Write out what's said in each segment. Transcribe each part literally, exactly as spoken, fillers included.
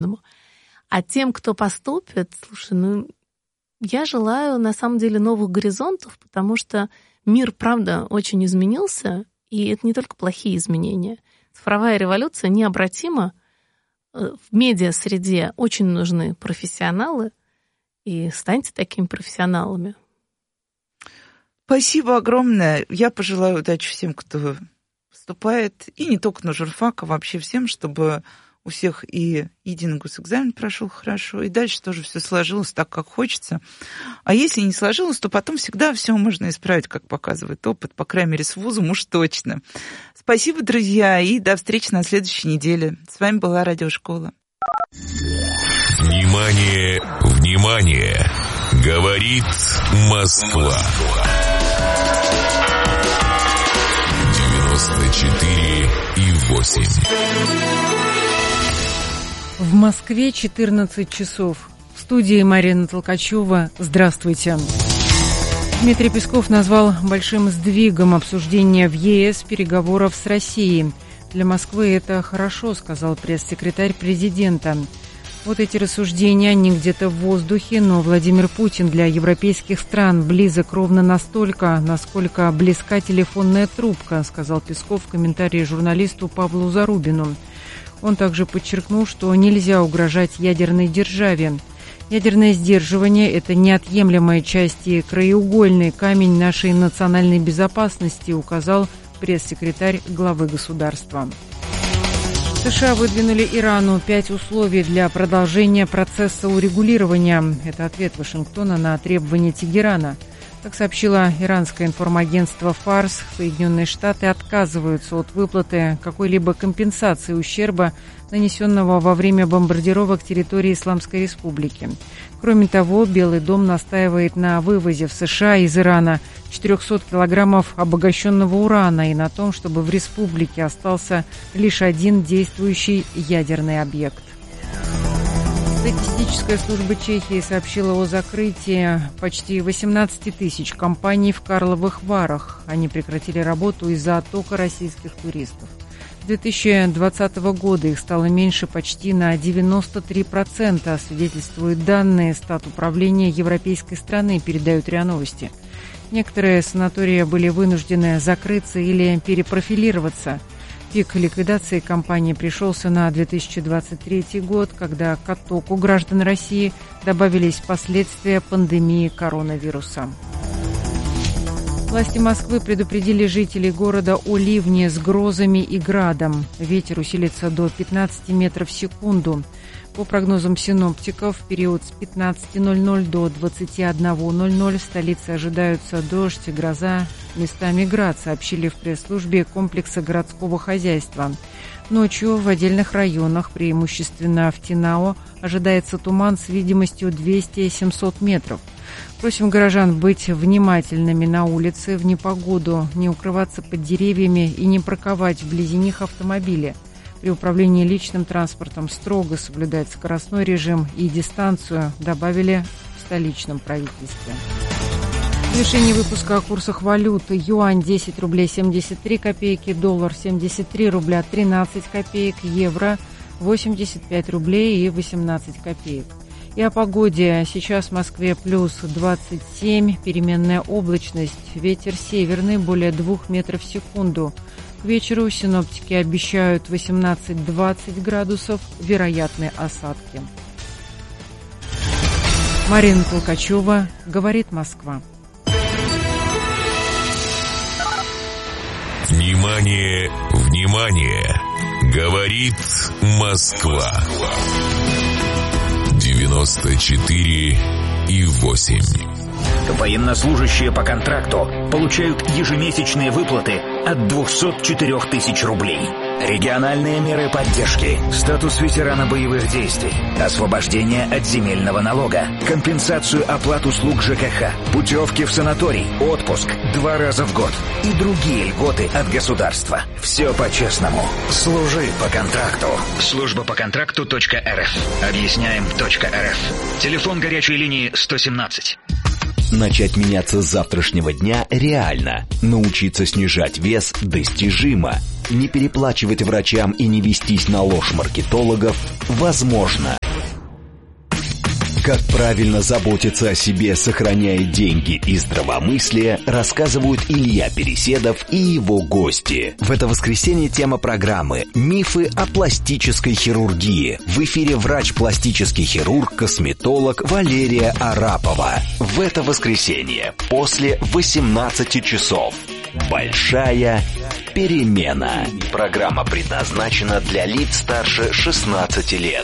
А тем, кто поступит, слушай, ну, я желаю, на самом деле, новых горизонтов, потому что мир, правда, очень изменился, и это не только плохие изменения. Цифровая революция необратима. В медиа-среде очень нужны профессионалы, и станьте такими профессионалами. Спасибо огромное. Я пожелаю удачи всем, кто поступает, и не только на журфак, а вообще всем, чтобы у всех и единый госэкзамен прошел хорошо, и дальше тоже все сложилось так, как хочется. А если не сложилось, то потом всегда все можно исправить, как показывает опыт, по крайней мере, с вузом уж точно. Спасибо, друзья, и до встречи на следующей неделе. С вами была Радиошкола. Внимание, внимание! Говорит Москва. девяносто четыре и восемь. В Москве четырнадцать часов. В студии Марина Толкачева. Здравствуйте. Дмитрий Песков назвал большим сдвигом обсуждения в ЕС переговоров с Россией. Для Москвы это хорошо, сказал пресс-секретарь президента. Вот эти рассуждения, они где-то в воздухе, но Владимир Путин для европейских стран близок ровно настолько, насколько близка телефонная трубка, сказал Песков в комментарии журналисту Павлу Зарубину. Он также подчеркнул, что нельзя угрожать ядерной державе. Ядерное сдерживание – это неотъемлемая часть и краеугольный камень нашей национальной безопасности, указал пресс-секретарь главы государства. США выдвинули Ирану пять условий для продолжения процесса урегулирования. Это ответ Вашингтона на требования Тегерана. Как сообщило иранское информагентство «Фарс», Соединенные Штаты отказываются от выплаты какой-либо компенсации ущерба, нанесенного во время бомбардировок территории Исламской Республики. Кроме того, Белый дом настаивает на вывозе в США из Ирана четырехсот килограммов обогащенного урана и на том, чтобы в республике остался лишь один действующий ядерный объект. Статистическая служба Чехии сообщила о закрытии почти восемнадцати тысяч компаний в Карловых Варах. Они прекратили работу из-за оттока российских туристов. С две тысячи двадцатого года их стало меньше почти на девяносто три процента, свидетельствуют данные статуправления европейской страны, передают РИА Новости. Некоторые санатории были вынуждены закрыться или перепрофилироваться. Пик ликвидации компании пришелся на две тысячи двадцать третий год, когда к оттоку граждан России добавились последствия пандемии коронавируса. Власти Москвы предупредили жителей города о ливне с грозами и градом. Ветер усилится до пятнадцати метров в секунду. По прогнозам синоптиков, в период с пятнадцати ноль-ноль до двадцати одного ноль-ноль в столице ожидаются дождь и гроза, местами град, сообщили в пресс-службе комплекса городского хозяйства. Ночью в отдельных районах, преимущественно в Тинао, ожидается туман с видимостью двести-семьсот метров. Просим горожан быть внимательными на улице в непогоду, не укрываться под деревьями и не парковать вблизи них автомобили. При управлении личным транспортом строго соблюдать скоростной режим и дистанцию, добавили в столичном правительстве. В завершении выпуска о курсах валюты. Юань десять рублей семьдесят три копейки, доллар семьдесят три рубля тринадцать копеек, евро восемьдесят пять рублей и восемнадцать копеек. И о погоде. Сейчас в Москве плюс двадцать семь, переменная облачность, ветер северный более двух метров в секунду. К вечеру синоптики обещают восемнадцать-двадцать градусов, вероятны осадки. Марина Толкачева, говорит Москва. Внимание, внимание! Говорит Москва. девяносто четыре и восемь. Военнослужащие по контракту получают ежемесячные выплаты от двухсот четырёх тысяч рублей. Региональные меры поддержки, статус ветерана боевых действий, освобождение от земельного налога, компенсацию оплат услуг ЖКХ, путевки в санаторий, отпуск два раза в год и другие льготы от государства. Все по-честному. Служи по контракту. Служба по контракту .рф. Объясняем .рф. Телефон горячей линии сто семнадцать. Начать меняться с завтрашнего дня реально. Научиться снижать вес достижимо. не переплачивать врачам и не вестись на ложь маркетологов возможно. Как правильно заботиться о себе, сохраняя деньги и здравомыслие, рассказывают Илья Переседов и его гости. В это воскресенье тема программы «Мифы о пластической хирургии». В эфире врач-пластический хирург, косметолог Валерия Арапова. В это воскресенье после восемнадцати часов. Большая перемена. Программа предназначена для лиц старше шестнадцати лет.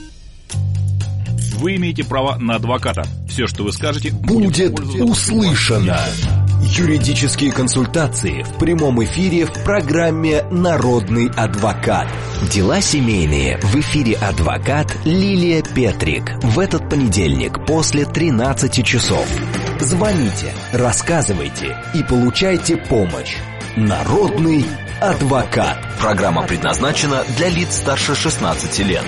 Вы имеете право на адвоката. Все, что вы скажете, будет услышано. Юридические консультации в прямом эфире в программе «Народный адвокат». Дела семейные в эфире адвокат Лилия Петрик. В этот понедельник после тринадцати часов. Звоните, рассказывайте и получайте помощь. Народный адвокат. Программа предназначена для лиц старше шестнадцати лет.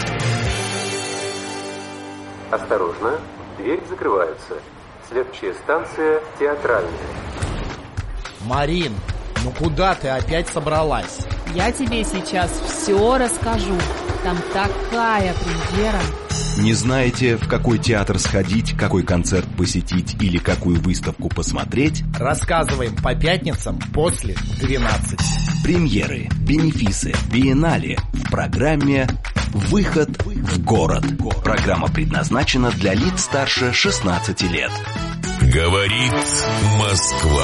Осторожно, двери закрываются. Следующая станция театральная. Марин, ну куда ты опять собралась? Я тебе сейчас все расскажу. Там такая премьера. Не знаете, в какой театр сходить, какой концерт посетить или какую выставку посмотреть? Рассказываем по пятницам после двенадцати. Премьеры, бенефисы, биеннале в программе «Выход в город». Программа предназначена для лиц старше шестнадцати лет. Говорит Москва.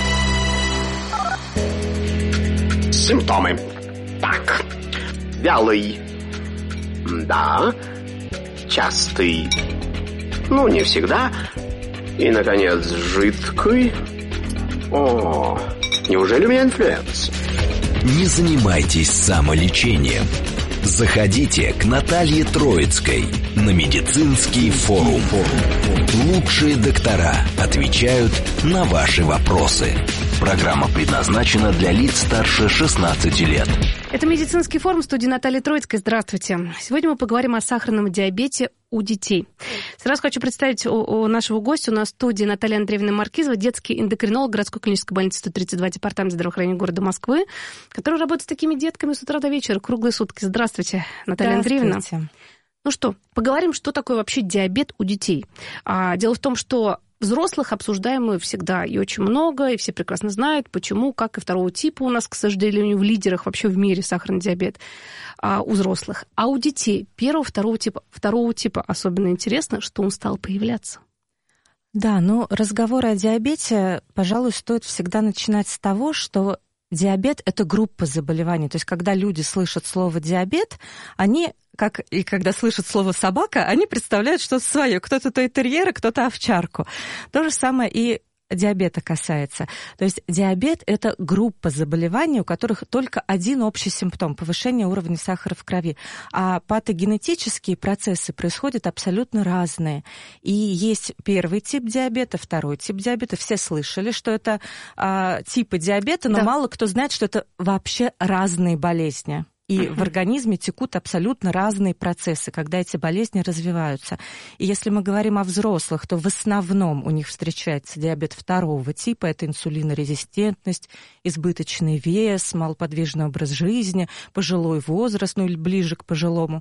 Симптомы. Так. Вялый. Да. Частый. Ну, не всегда. И, наконец, жидкий. О, неужели у меня инфлюенс? Не занимайтесь самолечением. Заходите к Наталье Троицкой на медицинский форум. Лучшие доктора отвечают на ваши вопросы. Программа предназначена для лиц старше шестнадцати лет. Это медицинский форум, в студии Натальи Троицкой. Здравствуйте. Сегодня мы поговорим о сахарном диабете у детей. Сразу хочу представить у, у нашего гостя. У нас в студии Наталья Андреевна Маркизова, детский эндокринолог городской клинической больницы сто тридцать два, департамент здравоохранения города Москвы, который работает с такими детками с утра до вечера, круглые сутки. Здравствуйте, Наталья Андреевна. Ну что, поговорим, что такое вообще диабет у детей. А, дело в том, что взрослых обсуждаем мы всегда и очень много, и все прекрасно знают, почему, как и второго типа у нас, к сожалению, в лидерах вообще в мире сахарный диабет а, у взрослых. А у детей первого, второго типа, второго типа особенно интересно, что он стал появляться. Да, ну разговор о диабете, пожалуй, стоит всегда начинать с того, что диабет – это группа заболеваний. То есть, когда люди слышат слово «диабет», они, как и когда слышат слово «собака», они представляют что-то свое. Кто-то той терьера, кто-то овчарку. То же самое и диабета касается. То есть диабет – это группа заболеваний, у которых только один общий симптом – повышение уровня сахара в крови. А патогенетические процессы происходят абсолютно разные. И есть первый тип диабета, второй тип диабета. Все слышали, что это а, типы диабета, но да. мало кто знает, что это вообще разные болезни. И uh-huh. в организме текут абсолютно разные процессы, когда эти болезни развиваются. И если мы говорим о взрослых, то в основном у них встречается диабет второго типа. Это инсулинорезистентность, избыточный вес, малоподвижный образ жизни, пожилой возраст, ну или ближе к пожилому.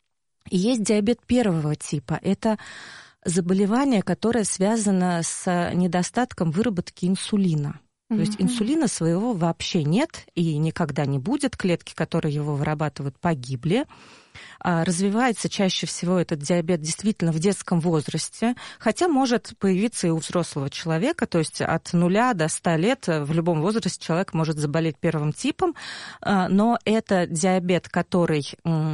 И есть диабет первого типа. Это заболевание, которое связано с недостатком выработки инсулина. То есть инсулина своего вообще нет и никогда не будет. Клетки, которые его вырабатывают, погибли. Развивается чаще всего этот диабет действительно в детском возрасте, хотя может появиться и у взрослого человека, то есть от нуля до ста лет в любом возрасте человек может заболеть первым типом, но это диабет, который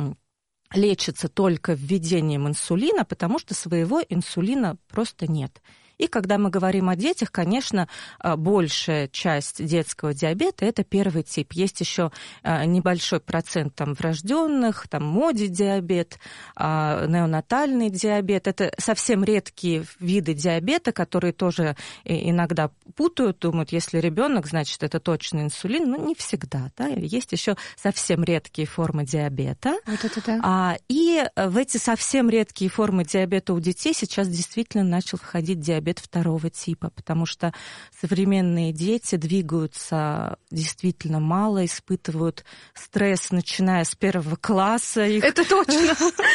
лечится только введением инсулина, потому что своего инсулина просто нет. И когда мы говорим о детях, конечно, большая часть детского диабета – это первый тип. Есть еще небольшой процент там, врожденных, там, моди-диабет, неонатальный диабет. Это совсем редкие виды диабета, которые тоже иногда путают, думают, если ребенок, значит, это точно инсулин. Ну, не всегда. Да? Есть еще совсем редкие формы диабета. Вот это да. И в эти совсем редкие формы диабета у детей сейчас действительно начал входить диабет диабет второго типа, потому что современные дети двигаются действительно мало, испытывают стресс, начиная с первого класса. Их... Это точно.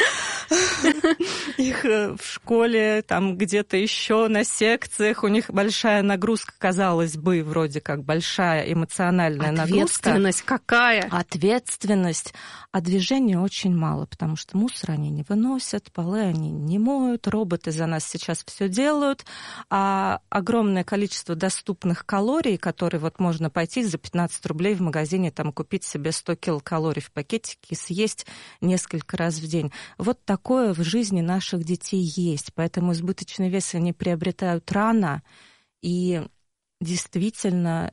Их в школе, там где-то еще на секциях, у них большая нагрузка, казалось бы, вроде как большая эмоциональная нагрузка. Ответственность какая? Ответственность. А движения очень мало, потому что мусор они не выносят, полы они не моют, роботы за нас сейчас все делают, а огромное количество доступных калорий, которые вот можно пойти за пятнадцать рублей в магазине, там купить себе сто килокалорий в пакетике и съесть несколько раз в день. Вот такое в жизни наших детей есть, поэтому избыточный вес они приобретают рано, и действительно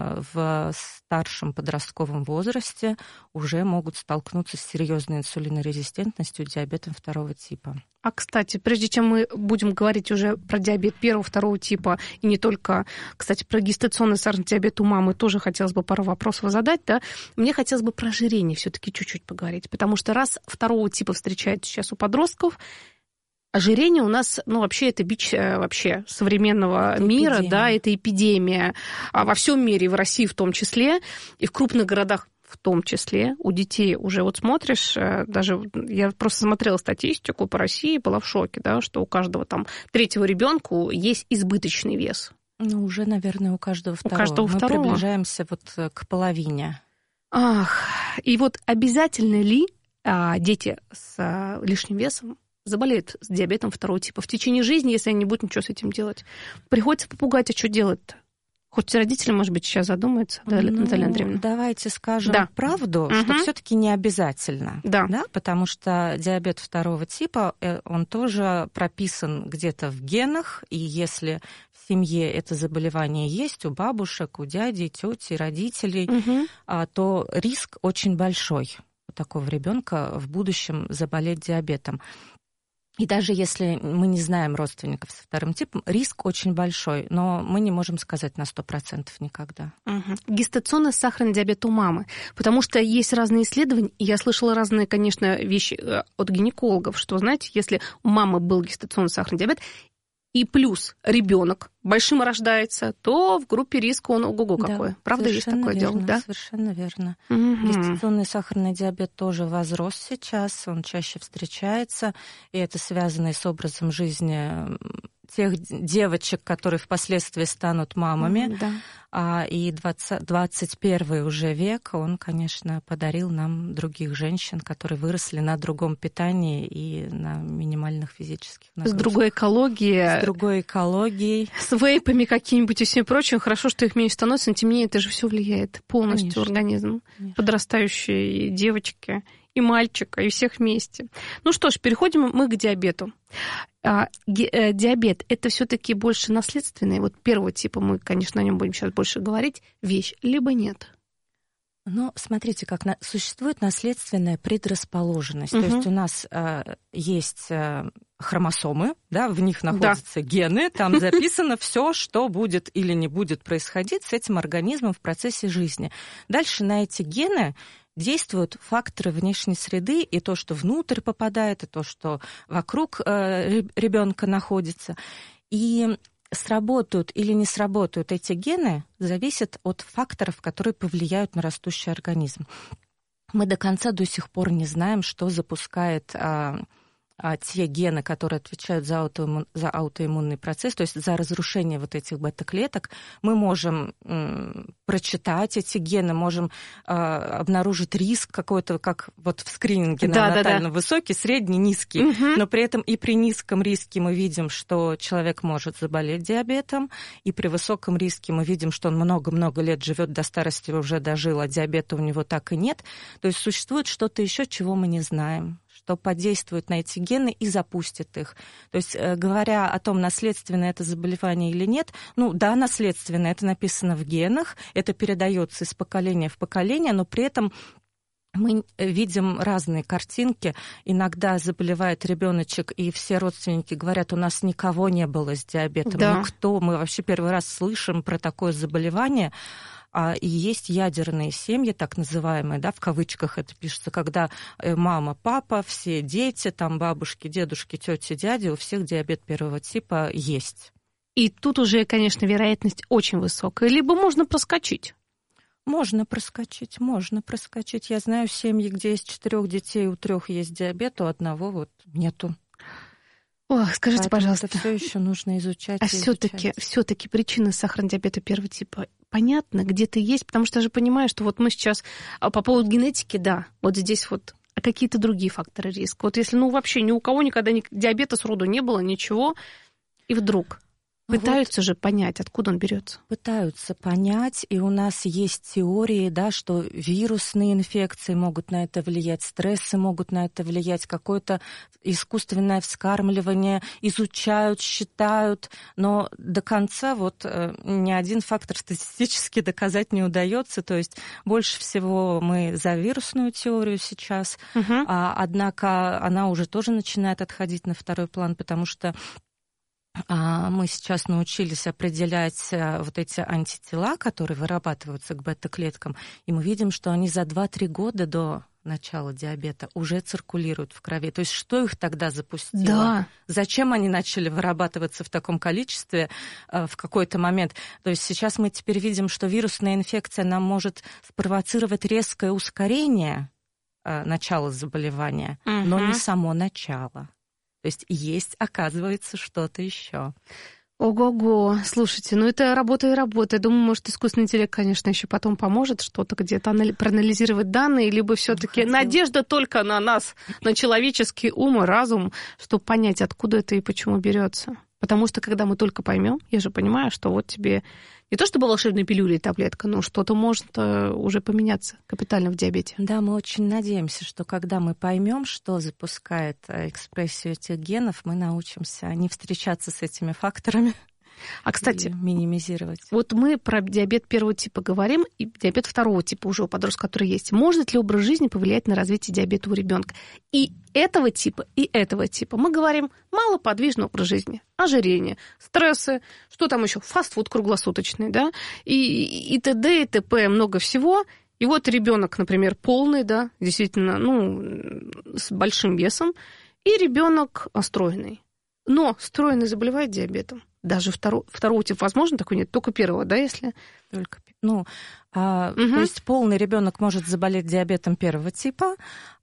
в старшем подростковом возрасте уже могут столкнуться с серьезной инсулинорезистентностью, диабетом второго типа. А, кстати, прежде чем мы будем говорить уже про диабет первого, второго типа, и не только, кстати, про гестационный сахарный диабет у мамы, тоже хотелось бы пару вопросов задать, да, мне хотелось бы про ожирение все-таки чуть-чуть поговорить, потому что раз второго типа встречается сейчас у подростков, ожирение у нас, ну, вообще, это бич вообще современного это мира, эпидемия. Да, это эпидемия во всем мире, в России в том числе, и в крупных городах в том числе. У детей уже вот смотришь, даже я просто смотрела статистику по России, была в шоке, да, что у каждого там третьего ребенка есть избыточный вес. Ну, уже, наверное, у каждого второго. У каждого Мы второго. приближаемся вот к половине. Ах, и вот обязательно ли а, дети с а, лишним весом заболеют с диабетом второго типа в течение жизни, если они не будут ничего с этим делать? Приходится попугать, а что делать-то? Хоть родители, может быть, сейчас задумаются, да, ну, Наталья Андреевна? Давайте скажем да. правду, угу. что все-таки не обязательно. Да. Да. Потому что диабет второго типа, он тоже прописан где-то в генах, и если в семье это заболевание есть у бабушек, у дядей, тети, родителей, угу. то риск очень большой у такого ребенка в будущем заболеть диабетом. И даже если мы не знаем родственников со вторым типом, риск очень большой, но мы не можем сказать на сто процентов никогда. Угу. Гестационный сахарный диабет у мамы, потому что есть разные исследования, и я слышала разные, конечно, вещи от гинекологов, что, знаете, если у мамы был гестационный сахарный диабет, и плюс ребенок большим рождается, то в группе риска он ого-го да, какой. Правда, есть такое верно, дело? Да, совершенно верно. Угу. Гестационный сахарный диабет тоже возрос сейчас, он чаще встречается, и это связано и с образом жизни тех девочек, которые впоследствии станут мамами. Да. А, и двадцать первый уже век, он, конечно, подарил нам других женщин, которые выросли на другом питании и на минимальных физических нагрузках. С другой экологией. С другой экологией. С вейпами какими-нибудь и всем прочим. Хорошо, что их меньше становится, но тем не менее это же все влияет полностью Конечно. Организм. Конечно. Подрастающие девочки и мальчика, и всех вместе. Ну что ж, переходим мы к диабету. А, диабет – это все-таки больше наследственный, вот первого типа, мы, конечно, о нем будем сейчас больше говорить, вещь, либо нет? Ну, смотрите, как на... существует наследственная предрасположенность. Угу. То есть у нас э, есть э, хромосомы, да, в них находятся да. гены, там записано все, что будет или не будет происходить с этим организмом в процессе жизни. Дальше на эти гены действуют факторы внешней среды, и то, что внутрь попадает, и то, что вокруг э, ребенка находится. И сработают или не сработают эти гены, зависит от факторов, которые повлияют на растущий организм. Мы до конца до сих пор не знаем, что запускает а, а, те гены, которые отвечают за, аутоиммун, за аутоиммунный процесс, то есть за разрушение вот этих бета-клеток. Мы можем м, прочитать эти гены, можем а, обнаружить риск какой-то, как вот в скрининге да, неонатально да, да. высокий, средний, низкий. Угу. Но при этом и при низком риске мы видим, что человек может заболеть диабетом, и при высоком риске мы видим, что он много-много лет живет до старости, уже дожил, а диабета у него так и нет. То есть существует что-то еще, чего мы не знаем, что подействует на эти гены и запустит их. То есть, говоря о том, наследственное это заболевание или нет, ну да, наследственное, это написано в генах, это передается из поколения в поколение, но при этом мы видим разные картинки. Иногда заболевает ребеночек, и все родственники говорят, у нас никого не было с диабетом. Да. Никто, мы вообще первый раз слышим про такое заболевание. И есть ядерные семьи, так называемые, да, в кавычках это пишется, когда мама, папа, все дети, там бабушки, дедушки, тети, дяди, у всех диабет первого типа есть. И тут уже, конечно, вероятность очень высокая. Либо можно проскочить. Можно проскочить, можно проскочить. Я знаю семьи, где из четырех детей у трех есть диабет, у одного вот нету. Ох, скажите, Поэтому пожалуйста, это все еще нужно изучать. а все-таки, все-таки причина сахарного диабета первого типа понятно, где-то есть, потому что я же понимаю, что вот мы сейчас по поводу генетики, да, вот здесь вот, а какие-то другие факторы риска. Вот если, ну, вообще ни у кого никогда ни, диабета сроду не было, ничего, и вдруг пытаются вот же понять, откуда он берется. Пытаются понять, и у нас есть теории, да, что вирусные инфекции могут на это влиять, стрессы могут на это влиять, какое-то искусственное вскармливание изучают, считают, но до конца вот ни один фактор статистически доказать не удается. То есть больше всего мы за вирусную теорию сейчас, угу. а, однако она уже тоже начинает отходить на второй план, потому что мы сейчас научились определять вот эти антитела, которые вырабатываются к бета-клеткам, и мы видим, что они за два-три года до начала диабета уже циркулируют в крови. То есть что их тогда запустило? Да. Зачем они начали вырабатываться в таком количестве в какой-то момент? То есть сейчас мы теперь видим, что вирусная инфекция нам может спровоцировать резкое ускорение начала заболевания, угу. но не само начало. То есть есть, оказывается, что-то еще. Ого-го, слушайте, ну это работа и работа. Я думаю, может, искусственный интеллект, конечно, еще потом поможет что-то где-то анали- проанализировать данные, либо все-таки надежда только на нас, на человеческий ум и разум, чтобы понять, откуда это и почему берется. Потому что когда мы только поймем, я же понимаю, что вот тебе не то чтобы волшебная пилюля и таблетка, но что-то может уже поменяться капитально в диабете. Да, мы очень надеемся, что когда мы поймем, что запускает экспрессию этих генов, мы научимся не встречаться с этими факторами. А, кстати, минимизировать. Вот мы про диабет первого типа говорим, и диабет второго типа уже у подростка, который есть. Может ли образ жизни повлиять на развитие диабета у ребенка? И этого типа, и этого типа. Мы говорим малоподвижный образ жизни, ожирение, стрессы, что там еще, фастфуд круглосуточный, да, и, и т.д., и т.п., много всего. И вот ребенок, например, полный, да, действительно, ну, с большим весом, и ребенок стройный. Но стройный заболевает диабетом. Даже второго, второго типа, возможно, такой нет, только первого, да, если? Только, ну, а, угу. То есть полный ребенок может заболеть диабетом первого типа,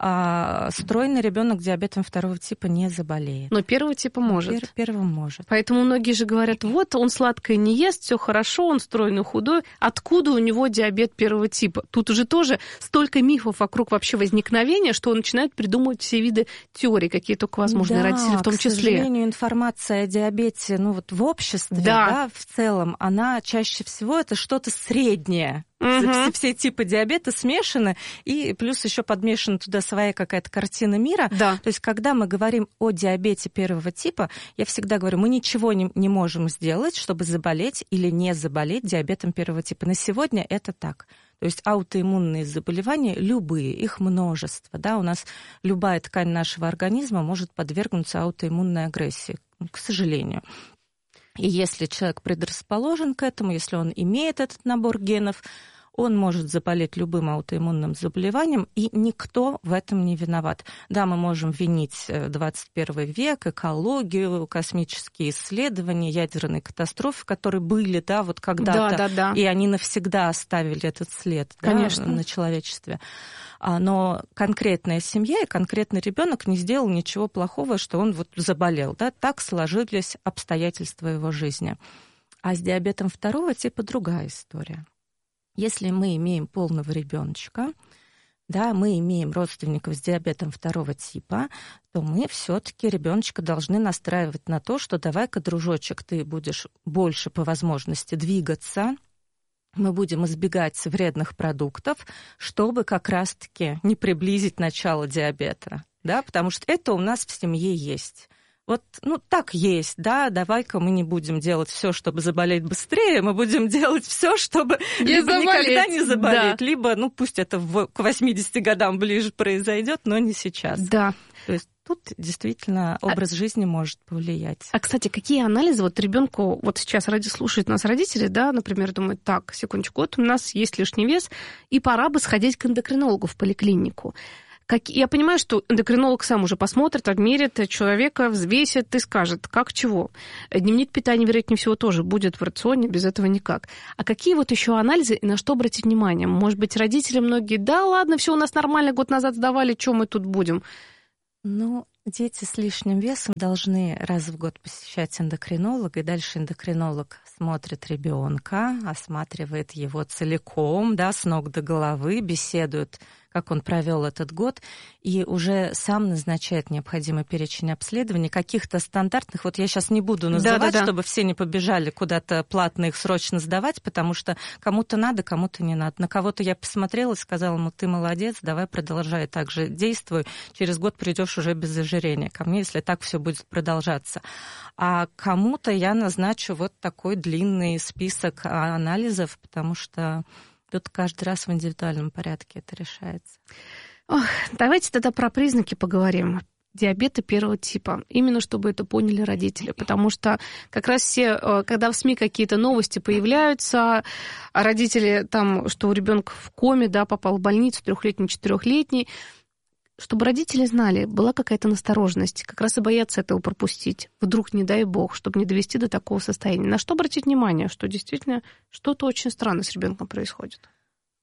а стройный ребенок диабетом второго типа не заболеет. Но первого типа может. Пер, первого может. Поэтому многие же говорят, вот он сладкое не ест, все хорошо, он стройный, худой. Откуда у него диабет первого типа? Тут уже тоже столько мифов вокруг вообще возникновения, что начинают придумывать все виды теорий, какие только возможны, да, родители в том числе. К сожалению, информация о диабете, ну вот в обществе, да. Да, в целом, она чаще всего это что-то среднее. Угу. Все типы диабета смешаны, и плюс еще подмешана туда своя какая-то картина мира. Да. То есть, когда мы говорим о диабете первого типа, я всегда говорю, мы ничего не, не можем сделать, чтобы заболеть или не заболеть диабетом первого типа. На сегодня это так. То есть аутоиммунные заболевания, любые, их множество. Да? У нас любая ткань нашего организма может подвергнуться аутоиммунной агрессии, к сожалению. И если человек предрасположен к этому, если он имеет этот набор генов, он может заболеть любым аутоиммунным заболеванием, и никто в этом не виноват. Да, мы можем винить двадцать первый век, экологию, космические исследования, ядерные катастрофы, которые были, да, вот когда-то, да, да, да. И они навсегда оставили этот след, конечно, да, на человечестве. Но конкретная семья и конкретный ребенок не сделал ничего плохого, что он вот заболел, да, так сложились обстоятельства его жизни. А с диабетом второго типа другая история. Если мы имеем полного ребеночка, да, мы имеем родственников с диабетом второго типа, то мы все-таки ребеночка должны настраивать на то, что давай-ка, дружочек, ты будешь больше по возможности двигаться, мы будем избегать вредных продуктов, чтобы как раз-таки не приблизить начало диабета, да, потому что это у нас в семье есть. Вот, ну, так есть, да, давай-ка мы не будем делать все, чтобы заболеть быстрее, мы будем делать все, чтобы не либо заболеть. никогда не заболеть, да. либо, ну, пусть это в, к восьмидесяти годам ближе произойдет, но не сейчас. Да. То есть тут действительно образ а, жизни может повлиять. А, кстати, какие анализы вот ребенку, вот сейчас ради слушают нас родители, да, например, думают, так, секундочку, вот у нас есть лишний вес, и пора бы сходить к эндокринологу в поликлинику. Как... Я понимаю, что эндокринолог сам уже посмотрит, отмерит человека, взвесит и скажет, как чего. Дневник питания, вероятнее всего, тоже будет в рационе, без этого никак. А какие вот еще анализы и на что обратить внимание? Может быть, родители многие, да ладно, все у нас нормально, год назад сдавали, что мы тут будем? Ну, дети с лишним весом должны раз в год посещать эндокринолога, и дальше эндокринолог смотрит ребенка, осматривает его целиком, да, с ног до головы, беседует, как он провел этот год, и уже сам назначает необходимый перечень обследований, каких-то стандартных, вот я сейчас не буду называть, да, да, да. чтобы все не побежали куда-то платно их срочно сдавать, потому что кому-то надо, кому-то не надо. На кого-то я посмотрела и сказала ему, ты молодец, давай продолжай так же действуй, через год придешь уже без ожирения ко мне, если так все будет продолжаться. А кому-то я назначу вот такой длинный список анализов, потому что тут каждый раз в индивидуальном порядке это решается. Ох, давайте тогда про признаки поговорим. Диабета первого типа. Именно чтобы это поняли родители. Потому что как раз все, когда в СМИ какие-то новости появляются, а родители там, что у ребенка в коме, да, попал в больницу, трехлетний, четырехлетний, чтобы родители знали, была какая-то настороженность, как раз и боятся этого пропустить. Вдруг, не дай бог, чтобы не довести до такого состояния. На что обратить внимание? Что действительно что-то очень странное с ребенком происходит.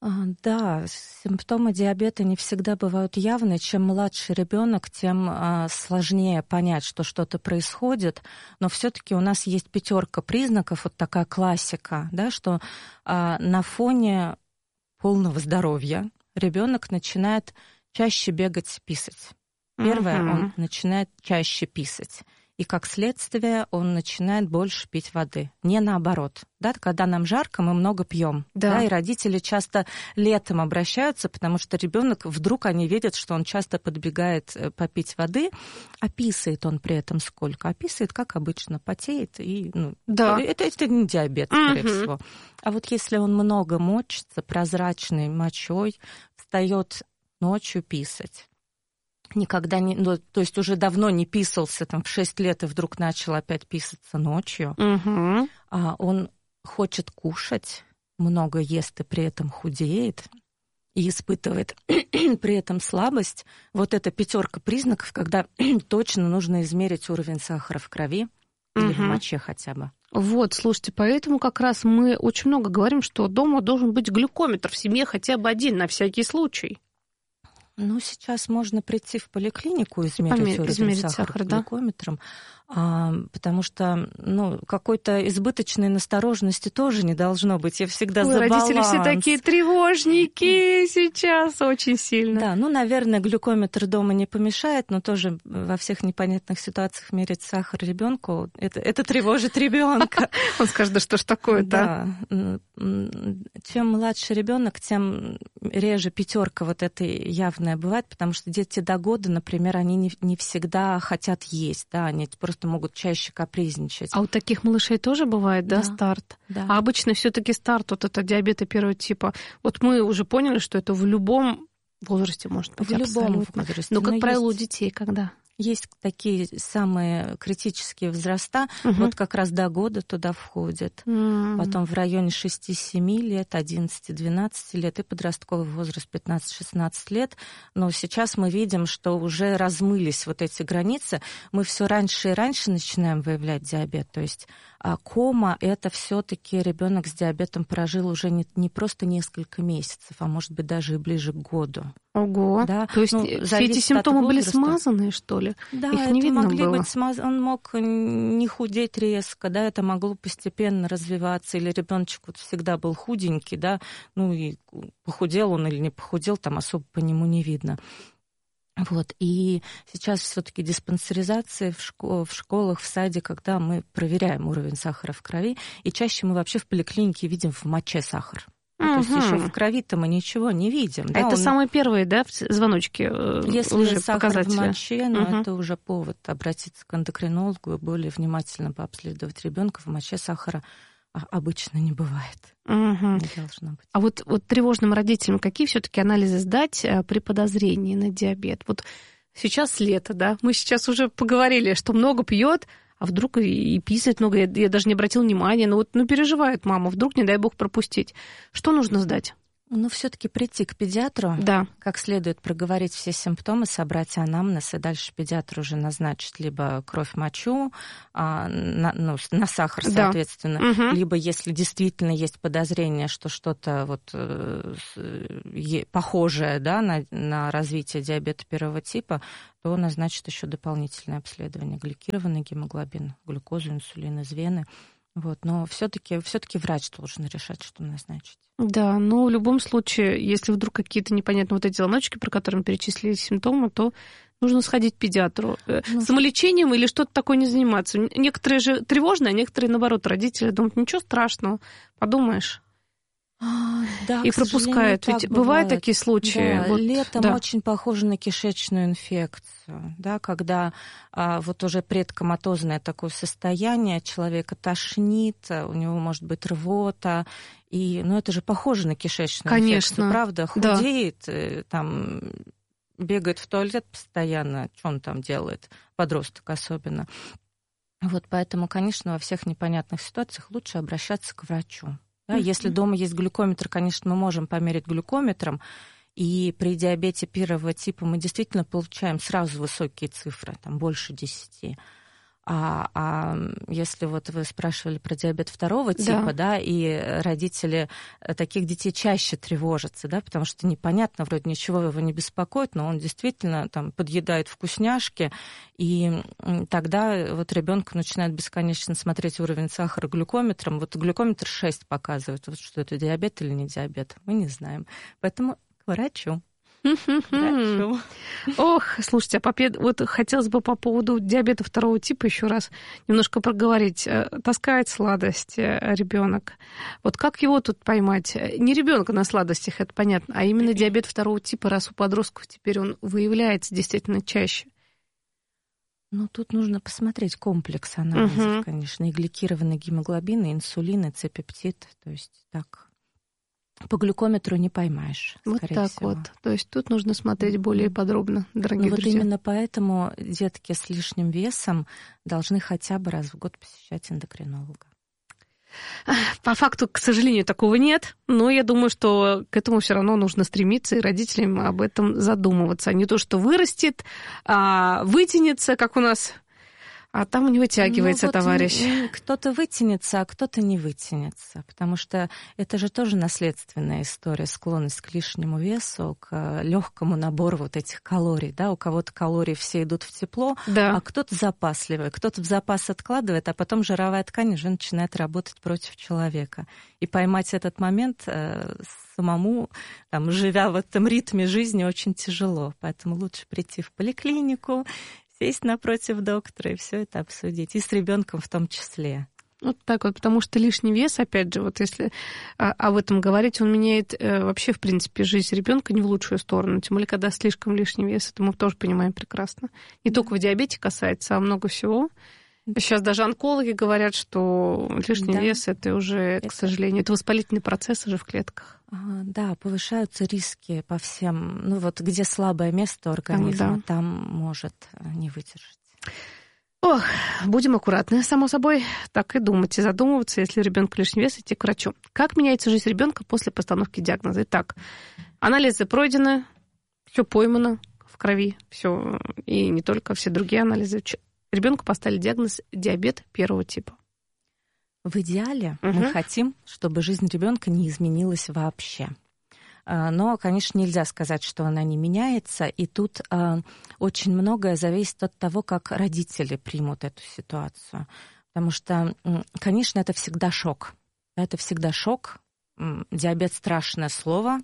Да, симптомы диабета не всегда бывают явны. Чем младше ребенок, тем сложнее понять, что что-то происходит. Но все-таки у нас есть пятерка признаков, вот такая классика, да, что на фоне полного здоровья ребенок начинает чаще бегать, писать. Первое, uh-huh. он начинает чаще писать. И как следствие он начинает больше пить воды. Не наоборот. Да, когда нам жарко, мы много пьем. Да. Да, и родители часто летом обращаются, потому что ребенок вдруг они видят, что он часто подбегает попить воды, а писает он при этом сколько? А писает, как обычно, потеет. И, ну, да. это, это не диабет, скорее uh-huh. всего. А вот если он много мочится, прозрачной мочой, встает ночью писать. Никогда не... Ну, то есть уже давно не писался, там, в шесть лет, и вдруг начал опять писаться ночью. Угу. А он хочет кушать, много ест и при этом худеет, и испытывает при этом слабость. Вот это пятерка признаков, когда точно нужно измерить уровень сахара в крови угу. или в моче хотя бы. Вот, слушайте, поэтому как раз мы очень много говорим, что дома должен быть глюкометр, в семье хотя бы один, на всякий случай. Ну, сейчас можно прийти в поликлинику и измерить Помер, уровень измерить сахара сахар, глюкометром, да? а, потому что ну, какой-то избыточной настороженности тоже не должно быть. Я всегда Ой, за родители баланс. Все такие тревожники сейчас очень сильно. Да, ну, наверное, глюкометр дома не помешает, но тоже во всех непонятных ситуациях мерить сахар ребенку, это, это тревожит ребенка. Он скажет, да что ж такое-то? Да. Чем младше ребенок, тем реже пятерка вот этой явной бывает, потому что дети до года, например, они не, не всегда хотят есть, да, они просто могут чаще капризничать. А у таких малышей тоже бывает, да, да старт? Да. А обычно все-таки старт, вот это диабета первого типа, вот мы уже поняли, что это в любом возрасте может быть. В абсолютно. любом возрасте. Но, как Но правило, есть... у детей когда? Есть такие самые критические возраста, угу. вот как раз до года туда входят. Mm. Потом в районе шести-семи лет, одиннадцати-двенадцати лет и подростковый возраст пятнадцать-шестнадцать лет. Но сейчас мы видим, что уже размылись вот эти границы. Мы все раньше и раньше начинаем выявлять диабет. То есть кома – это все-таки ребенок с диабетом прожил уже не, не просто несколько месяцев, а может быть даже и ближе к году. Ого, да? То есть ну, все эти симптомы были смазанные, что ли? Да, их это не видно могли было. быть смазаны. Он мог не худеть резко, да, это могло постепенно развиваться. Или ребеночек вот всегда был худенький, да, ну и похудел он или не похудел, там особо по нему не видно. Вот, и сейчас все-таки диспансеризация в, школ- в школах, в саде, когда мы проверяем уровень сахара в крови, и чаще мы вообще в поликлинике видим в моче сахар. Ну, то есть еще в крови-то мы ничего не видим. Да? Это Он... самые первые, да, звоночки? Если уже сахар показатели. в моче, ну, угу. это уже повод обратиться к эндокринологу и более внимательно пообследовать ребенка. В моче сахара обычно не бывает. Угу. Не должно быть. А вот, вот тревожным родителям какие все-таки анализы сдать при подозрении на диабет? Вот сейчас лето, да, мы сейчас уже поговорили, что много пьет, а вдруг и, и писает много, я, я даже не обратила внимания, но вот ну, переживает мама, вдруг, не дай бог, пропустить. Что нужно сдать? Ну, все-таки прийти к педиатру, да. как следует проговорить все симптомы, собрать анамнез, и дальше педиатр уже назначит либо кровь-мочу, а, на, ну, на сахар, соответственно, да. угу. либо, если действительно есть подозрение, что что-то вот, э, похожее, да, на, на развитие диабета первого типа, то назначит еще дополнительное обследование: гликированный гемоглобин, глюкозу, инсулин из вены. Вот, но все-таки все-таки врач должен решать, что назначить. Да, но в любом случае, если вдруг какие-то непонятные вот эти звоночки, про которые мы перечислили симптомы, то нужно сходить к педиатру. Ну, самолечением или что-то такое не заниматься. Некоторые же тревожные, а некоторые, наоборот, родители думают, ничего страшного, подумаешь. А, да, и пропускают. Ведь бывает. бывают такие случаи. Да, вот, летом да. очень похоже на кишечную инфекцию, да, когда а, вот уже предкоматозное такое состояние, человека тошнит, у него может быть рвота, и, ну, это же похоже на кишечную Конечно. инфекцию, правда? Худеет, да. там, бегает в туалет постоянно, что он там делает, подросток особенно. Вот поэтому, конечно, во всех непонятных ситуациях лучше обращаться к врачу. Да, mm-hmm. Если дома есть глюкометр, конечно, мы можем померить глюкометром, и при диабете первого типа мы действительно получаем сразу высокие цифры, там больше десяти. А, а если вот вы спрашивали про диабет второго типа, да. да, и родители таких детей чаще тревожатся, да, потому что непонятно, вроде ничего его не беспокоит, но он действительно там подъедает вкусняшки, и тогда вот ребенку начинает бесконечно смотреть уровень сахара глюкометром. Вот глюкометр шесть показывает, вот что это диабет или не диабет, мы не знаем. Поэтому к врачу. Врачу. Ох, слушайте, а по, вот хотелось бы по поводу диабета второго типа еще раз немножко проговорить. Таскает сладости ребенок. Вот как его тут поймать? Не ребенка на сладостях, это понятно, а именно диабет второго типа, раз у подростков теперь он выявляется действительно чаще. Ну, тут нужно посмотреть комплекс анализов, угу. конечно, и гликированный гемоглобин, и инсулин, и С-пептид, то есть так... По глюкометру не поймаешь, вот скорее так всего. Вот. То есть тут нужно смотреть более подробно, дорогие ну, друзья. Вот именно поэтому детки с лишним весом должны хотя бы раз в год посещать эндокринолога. По факту, к сожалению, такого нет, но я думаю, что к этому все равно нужно стремиться, и родителям об этом задумываться. А не то, что вырастет, а вытянется, как у нас... А там не вытягивается, ну, вот товарищ. Кто-то вытянется, а кто-то не вытянется. Потому что это же тоже наследственная история, склонность к лишнему весу, к легкому набору вот этих калорий. Да? У кого-то калории все идут в тепло, да. а кто-то запасливый, кто-то в запас откладывает, а потом жировая ткань уже начинает работать против человека. И поймать этот момент э, самому, там, живя в этом ритме жизни, очень тяжело. Поэтому лучше прийти в поликлинику, сесть напротив доктора и все это обсудить. И с ребенком в том числе. Вот так вот, потому что лишний вес, опять же, вот если об этом говорить, он меняет вообще, в принципе, жизнь ребенка не в лучшую сторону. Тем более, когда слишком лишний вес, это мы тоже понимаем прекрасно. Не только в диабете касается, а много всего. Сейчас даже онкологи говорят, что лишний да. вес это уже, это... к сожалению, это воспалительный процесс уже в клетках. Да, повышаются риски по всем, ну вот где слабое место организма, там, да. там может не выдержать. Ох, будем аккуратны, само собой, так и думать и задумываться, если у ребенка лишний вес, идти к врачу. Как меняется жизнь ребенка после постановки диагноза? Итак, анализы пройдены, все поймано в крови, все, и не только, все другие анализы. Ребенку поставили диагноз диабет первого типа. В идеале угу. мы хотим, чтобы жизнь ребенка не изменилась вообще. Но, конечно, нельзя сказать, что она не меняется, и тут очень многое зависит от того, как родители примут эту ситуацию. Потому что, конечно, это всегда шок. Это всегда шок. Диабет — страшное слово,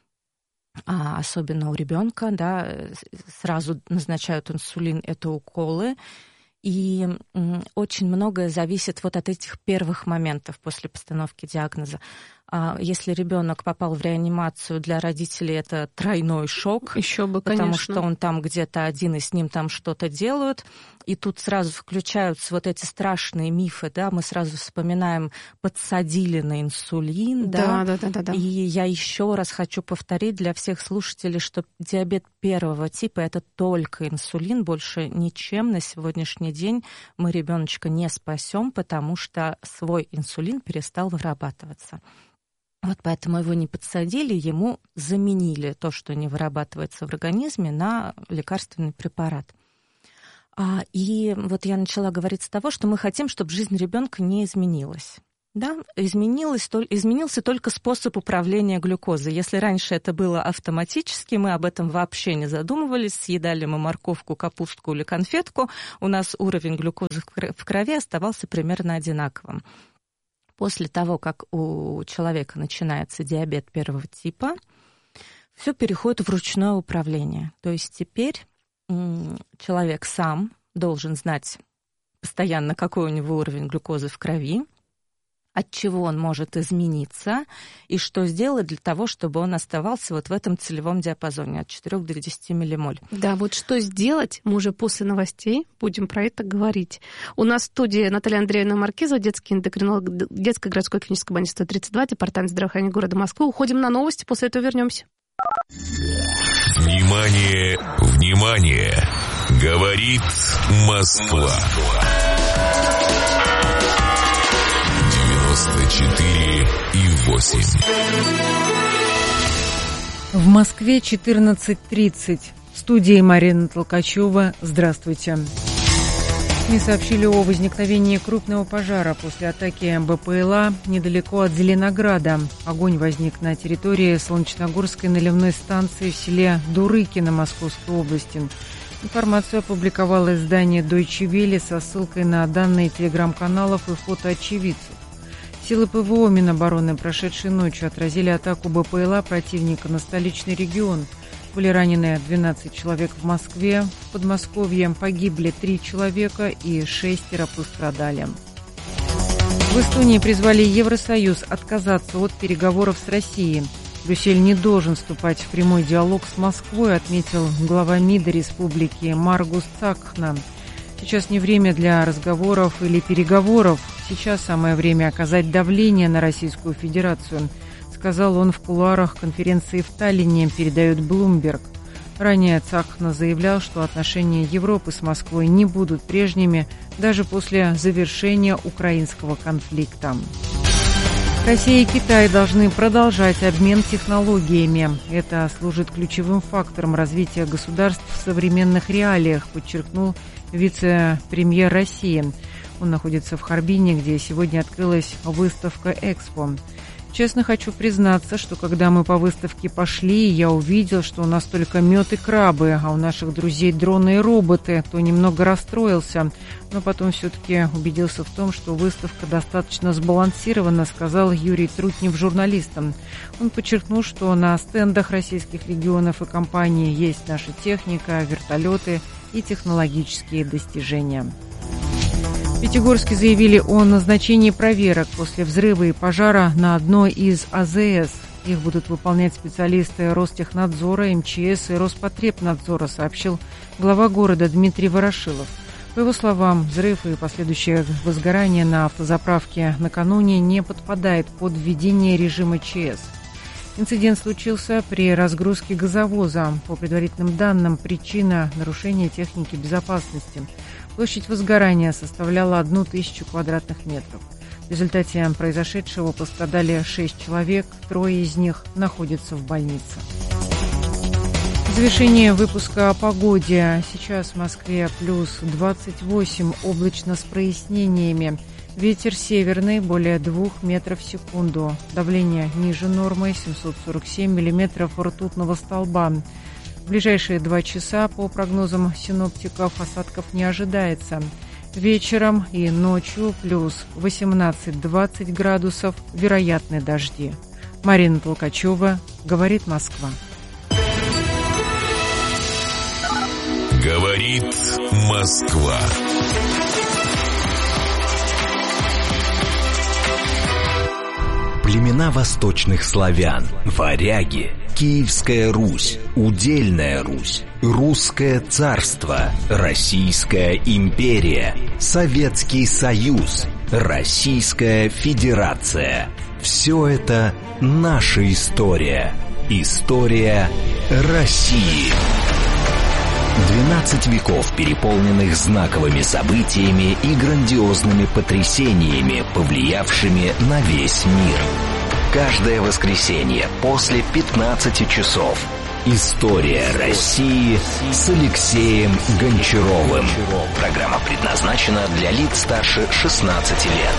особенно у ребенка, да, сразу назначают инсулин, это уколы. И очень многое зависит вот от этих первых моментов после постановки диагноза. Если ребенок попал в реанимацию, для родителей это тройной шок. Еще бы, потому конечно. что он там где-то один, и с ним там что-то делают. И тут сразу включаются вот эти страшные мифы, да, мы сразу вспоминаем, подсадили на инсулин, да. Да, да, да, да. И я еще раз хочу повторить для всех слушателей, что диабет первого типа это только инсулин, больше ничем на сегодняшний день мы ребеночка не спасем, потому что свой инсулин перестал вырабатываться. Вот поэтому его не подсадили, ему заменили то, что не вырабатывается в организме, на лекарственный препарат. А, и вот я начала говорить с того, что мы хотим, чтобы жизнь ребенка не изменилась. Да, изменилось, изменился только способ управления глюкозой. Если раньше это было автоматически, мы об этом вообще не задумывались, съедали мы морковку, капустку или конфетку, у нас уровень глюкозы в крови оставался примерно одинаковым. После того, как у человека начинается диабет первого типа, все переходит в ручное управление. То есть теперь человек сам должен знать постоянно, какой у него уровень глюкозы в крови, от чего он может измениться, и что сделать для того, чтобы он оставался вот в этом целевом диапазоне от четырёх до десяти миллимоль. Да, вот что сделать, мы уже после новостей будем про это говорить. У нас в студии Наталья Андреевна Маркизова, детский эндокринолог детской городской клинической больницы сто тридцать два, департамент здравоохранения города Москвы. Уходим на новости, после этого вернемся. Внимание, внимание! Говорит Москва. четыре и восемь. В Москве четырнадцать тридцать. В студии Марина Толкачева. Здравствуйте. СМИ сообщили о возникновении крупного пожара после атаки БПЛА недалеко от Зеленограда. Огонь возник на территории Солнечногорской наливной станции в селе Дурыкино Московской области. Информацию опубликовало издание Deutsche Welle со ссылкой на данные телеграм-каналов и фото очевидцев. Силы ПВО Минобороны прошедшей ночью отразили атаку БПЛА противника на столичный регион. Были ранены двенадцать человек в Москве, в Подмосковье погибли три человека и шестеро пострадали. В Эстонии призвали Евросоюз отказаться от переговоров с Россией. Брюссель не должен вступать в прямой диалог с Москвой, отметил глава МИДа республики Маргус Цакхна. Сейчас не время для разговоров или переговоров. Сейчас самое время оказать давление на Российскую Федерацию, сказал он в кулуарах конференции в Таллине, передает Bloomberg. Ранее Цакхна заявлял, что отношения Европы с Москвой не будут прежними даже после завершения украинского конфликта. Россия и Китай должны продолжать обмен технологиями. Это служит ключевым фактором развития государств в современных реалиях, подчеркнул вице-премьер России. Он находится в Харбине, где сегодня открылась выставка «Экспо». Честно хочу признаться, что когда мы по выставке пошли, я увидел, что у нас только мед и крабы, а у наших друзей дроны и роботы, то немного расстроился. Но потом все-таки убедился в том, что выставка достаточно сбалансирована, сказал Юрий Трутнев журналистам. Он подчеркнул, что на стендах российских регионов и компаний есть наша техника, вертолеты и технологические достижения. В Пятигорске заявили о назначении проверок после взрыва и пожара на одной из АЗС. Их будут выполнять специалисты Ростехнадзора, МЧС и Роспотребнадзора, сообщил глава города Дмитрий Ворошилов. По его словам, взрыв и последующее возгорание на автозаправке накануне не подпадает под введение режима ЧС. Инцидент случился при разгрузке газовоза. По предварительным данным, причина – нарушения техники безопасности. Площадь возгорания составляла одну тысячу квадратных метров. В результате произошедшего пострадали шесть человек, трое из них находятся в больнице. В завершение выпуска о погоде. Сейчас в Москве плюс двадцать восемь, облачно с прояснениями. Ветер северный, более двух метров в секунду. Давление ниже нормы, семьсот сорок семь миллиметров ртутного столба. В ближайшие два часа, по прогнозам синоптиков, осадков не ожидается. Вечером и ночью плюс восемнадцать-двадцать градусов, вероятны дожди. Марина Толкачева, говорит Москва. Говорит Москва. Племена восточных славян, варяги, Киевская Русь, Удельная Русь, Русское царство, Российская империя, Советский Союз, Российская Федерация. Все это наша история. История России. двенадцать веков, переполненных знаковыми событиями и грандиозными потрясениями, повлиявшими на весь мир. Каждое воскресенье после пятнадцати часов. История России с Алексеем Гончаровым. Программа предназначена для лиц старше шестнадцати лет.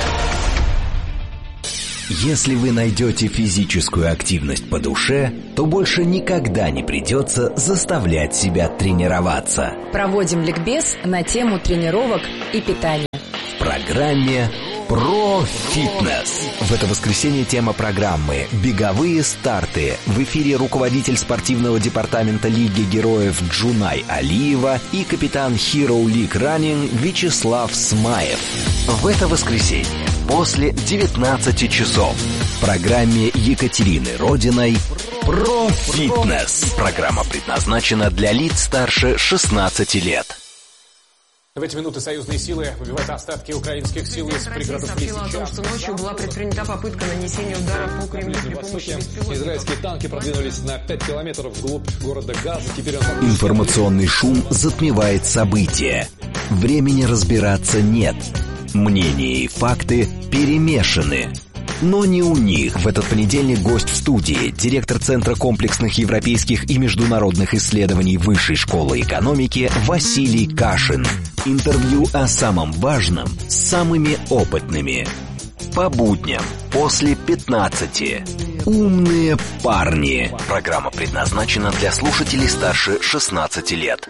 Если вы найдете физическую активность по душе, то больше никогда не придется заставлять себя тренироваться. Проводим ликбез на тему тренировок и питания. В программе «Про фитнес». В это воскресенье тема программы «Беговые старты». В эфире руководитель спортивного департамента Лиги героев Джунай Алиева и капитан Hero League Running Вячеслав Смаев. В это воскресенье после девятнадцати часов в программе Екатерины Родиной «Про фитнес». Программа предназначена для лиц старше шестнадцати лет. В эти минуты союзные силы выбивают остатки украинских сил из пригородов Лисичанска. о том, что ночью была предпринята попытка нанесения удара по Кремлю при помощи беспилотников. Израильские танки продвинулись на пять километров вглубь города Газа. Теперь он... Информационный шум затмевает события. Времени разбираться нет. Мнения и факты перемешаны. Но не у них. В этот понедельник гость в студии, директор Центра комплексных европейских и международных исследований Высшей школы экономики Василий Кашин. Интервью о самом важном с самыми опытными. По будням после пятнадцати. Умные парни. Программа предназначена для слушателей старше шестнадцати лет.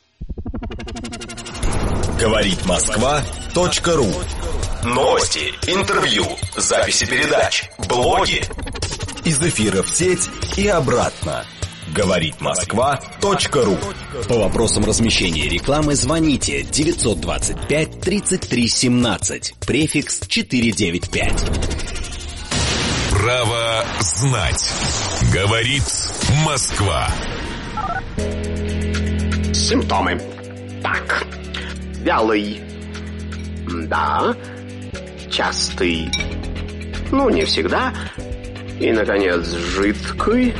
Говорит Москва точка ру. Новости, интервью, записи передач, блоги. Из эфира в сеть и обратно. Говорит Москва точка ру. По вопросам размещения рекламы звоните девятьсот двадцать пять тридцать три семнадцать, префикс четыреста девяносто пять. Право знать. Говорит Москва. Симптомы. Так. Вялый. Да. Частый. Ну, не всегда. И, наконец, жидкий.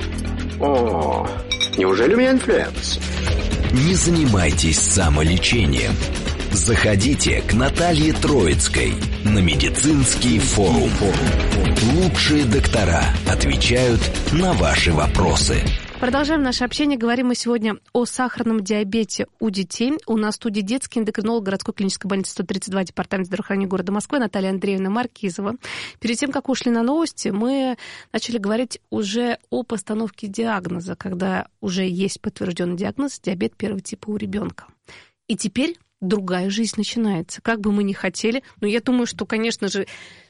О, неужели у меня инфлюенс? Не занимайтесь самолечением. Заходите к Наталье Троицкой на медицинский форум. Лучшие доктора отвечают на ваши вопросы. Продолжаем наше общение. Говорим мы сегодня о сахарном диабете у детей. У нас в студии детский эндокринолог городской клинической больницы сто тридцать два, департамент здравоохранения города Москвы Наталья Андреевна Маркизова. Перед тем, как ушли на новости, мы начали говорить уже о постановке диагноза, когда уже есть подтвержденный диагноз диабет первого типа у ребенка. И теперь другая жизнь начинается. Как бы мы ни хотели, но я думаю, что, конечно же,